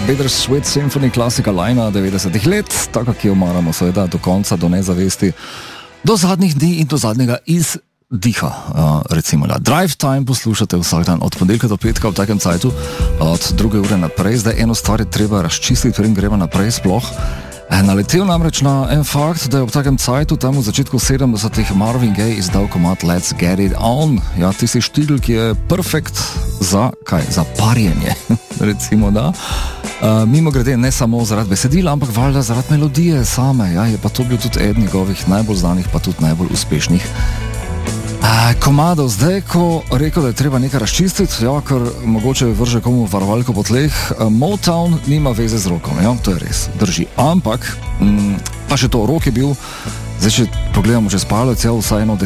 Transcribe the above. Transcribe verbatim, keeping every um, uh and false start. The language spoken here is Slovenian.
Bittersweet Symphony, klasika lajna devetdesetih let, tako ki jo maramo seveda do konca, do nezavesti, do zadnjih dni in do zadnjega izdiha. Uh, recimo, da Drive Time poslušate vsak dan od ponedeljka do petka v takem cajtu, od druge ure naprej. Zdaj eno stvar je treba razčistiti, preden gremo naprej sploh. Naletel namreč na en fakt, da je ob takem cajtu, tam v začetku sedemdesetih, Marvin Gaye izdal komad Let's Get It On. Ja, tisti štigl, ki je perfekt za, kaj, za parjenje, recimo, da. Uh, mimo grede, ne samo zaradi besedila, ampak valjda zaradi melodije same, ja, je pa to bil tudi eden njegovih najbolj znanih, pa tudi najbolj uspešnih uh, komadov. Zdaj, ko rekel, da je treba nekaj razčistiti, ja, ker mogoče vrže komu varovalko po tleh, uh, Motown nima veze z rokom, ja, to je res, drži. Ampak, mm, pa še to, rok je bil, zdaj, če pogledamo čez palec, ja, vsaj eno